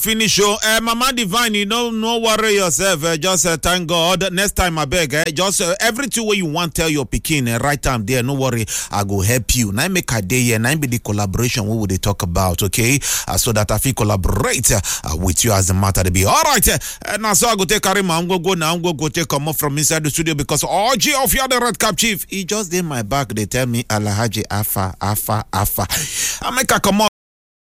Finish show. Mama Divine, you know, no worry yourself. Just thank God. Next time, I beg. Just everything where you want, tell your pikin. Right time there. No worry. I go help you. Now make a day and now be the collaboration. What would they talk about? Okay, so that I feel collaborate with you as a matter to be. All right. Now so I go take Karima. I'm go now. I'm go take come up from inside the studio because OG of you the Red Cap Chief. He just did my back. They tell me Alhaji Afa. I make a come